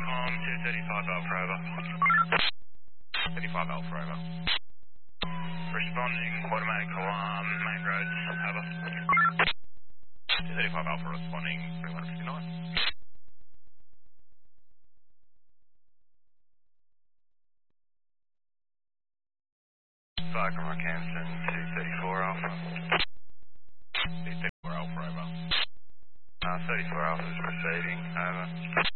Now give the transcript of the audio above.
com to 35 Alpha over. 35 Alpha over. Responding, automatic alarm, main roads, over. 35 Alpha responding, 3159. Cyclone Rockhampton, 234 Alpha. 234 Alpha over. 34 Alpha is proceeding, over.